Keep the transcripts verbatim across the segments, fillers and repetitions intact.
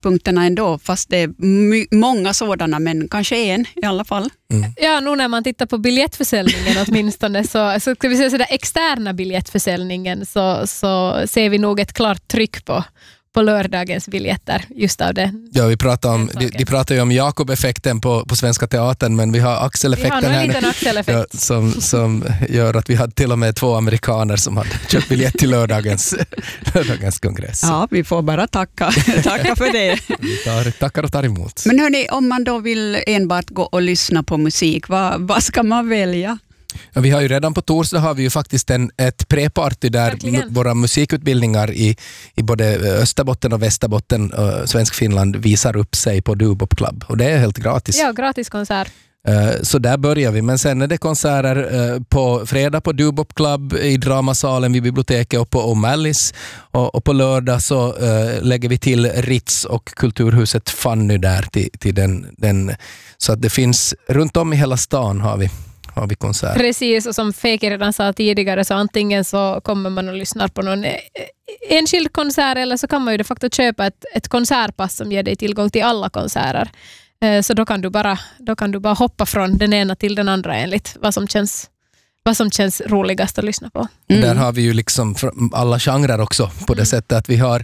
höjdpunkterna ändå, fast det är my- många sådana, men kanske en i alla fall. Mm. Ja, nu när man tittar på biljettförsäljningen åtminstone, så, så ska vi säga sådär externa biljettförsäljningen, så, så ser vi nog ett klart tryck på på lördagens biljetter just av det. Ja, vi pratar om, de, de pratar ju om Jakob-effekten på, på Svenska Teatern, men vi har Axel-effekten vi har här en axel-effekt. Ja, som, som gör att vi hade till och med två amerikaner som hade köpt biljett till lördagens, lördagens kongress. Ja, vi får bara tacka, tacka för det. Vi tar, tackar och tar emot. Men hörni, om man då vill enbart gå och lyssna på musik, vad, vad ska man välja? Ja, vi har ju redan på torsdag har vi ju faktiskt en, ett preparty där m- våra musikutbildningar i, i både Österbotten och Västerbotten och Svensk Finland visar upp sig på Dubop Club. Och det är helt gratis. Ja, gratis konsert. Uh, så där börjar vi. Men sen är det konserter uh, på fredag på Dubop Club i Dramasalen vid biblioteket och på O'Malley's. Och, och på lördag så uh, lägger vi till Ritz och Kulturhuset Fanny där till, till den, den. Så att det finns runt om i hela stan har vi. Har vi konsert. Precis, och som Feke redan sa tidigare, så antingen så kommer man och lyssnar på någon enskild konsert, eller så kan man ju de facto köpa ett, ett konsertpass som ger dig tillgång till alla konserter. Så då kan du bara, då kan du bara hoppa från den ena till den andra enligt vad som känns, vad som känns roligast att lyssna på. Mm. Där har vi ju liksom alla genrer också på det mm. sättet att vi har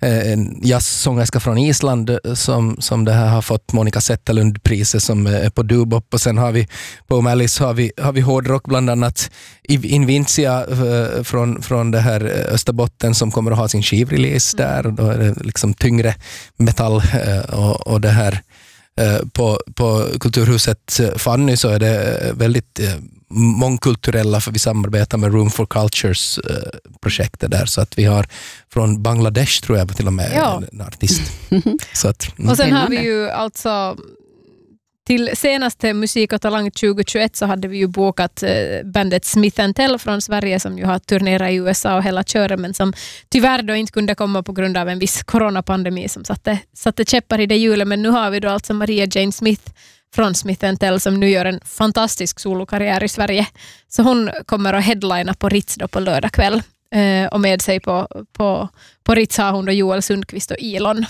en jazzsångerska från Island som, som det här har fått Monica Zetterlund-priset som är på Dubop, och sen har vi på O'Malley's har vi, har vi hårdrock, bland annat Invincia från, från det här Österbotten som kommer att ha sin skivrelease mm. där, och då är det liksom tyngre metall och, och det här på, på Kulturhuset Fanny så är det väldigt mångkulturella, för vi samarbetar med Room for Cultures eh, projektet där, så att vi har från Bangladesh tror jag till och med ja. en artist. Så att, mm. Och sen har vi ju alltså till senaste Musik och Talang tjugohundratjugoett så hade vi ju bokat eh, bandet Smith and Tell från Sverige som ju har turnerat i U S A och hela kören, men som tyvärr då inte kunde komma på grund av en viss coronapandemi som satte, satte käppar i det hjulet. Men nu har vi då alltså Maria Jane Smith från Smith and Tell som nu gör en fantastisk solokarriär i Sverige. Så hon kommer att headlina på Ritz då på lördag kväll. Eh, och med sig på, på, på Ritz har hon då Joel Sundqvist och Ilon.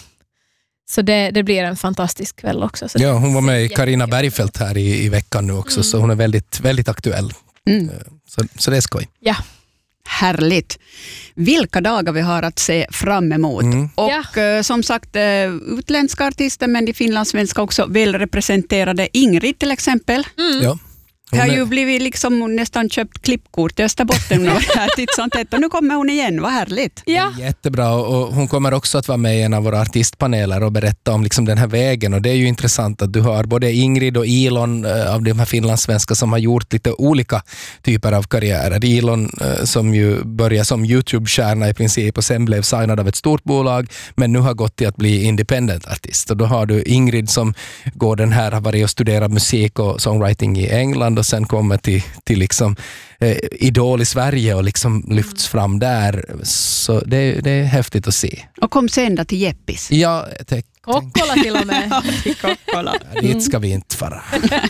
Så det, det blir en fantastisk kväll också. Så ja, hon var med i Carina Bergfeldt här i, i veckan nu också, mm. så hon är väldigt, väldigt aktuell. Mm. Så, så det är skoj. Ja. Härligt. Vilka dagar vi har att se fram emot. Mm. Och ja. eh, som sagt, eh, utländska artister, men de finlandssvenska också väl representerade. Ingrid till exempel. Mm. Ja. Jag har ju blivit liksom nästan köpt klippkort i Österbotten och här titt sånt ett. Och nu kommer hon igen, vad härligt. Ja. Jättebra, och hon kommer också att vara med i en av våra artistpaneler och berätta om liksom den här vägen, och det är ju intressant att du har både Ingrid och Ilon äh, av de här finlandssvenska som har gjort lite olika typer av karriärer. Ilon äh, som ju började som YouTube-stjärna i princip och sen blev signad av ett stort bolag, men nu har gått till att bli independent artist. Och då har du Ingrid som går den här, har varit och studerat musik och songwriting i England och sen kommer till, till liksom eh, Idol i Sverige och liksom lyfts fram där. Så det, det är häftigt att se. Och kom sen då till Jeppis. Ja, te- Kokkola till och med. Ja, Kokkola. Ja, dit ska vi inte fara.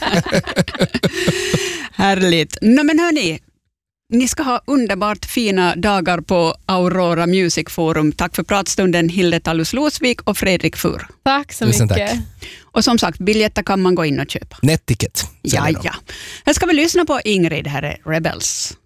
Härligt. No, men hörni, ni ska ha underbart fina dagar på Aurora Music Forum. Tack för pratstunden, Hilde Tallus-Losvik och Fredrik Fur. Tack så Tusen mycket. Tack. Och som sagt, biljetter kan man gå in och köpa. Netticket. Ja, ja. Här ska vi lyssna på Ingrid, här är Rebels.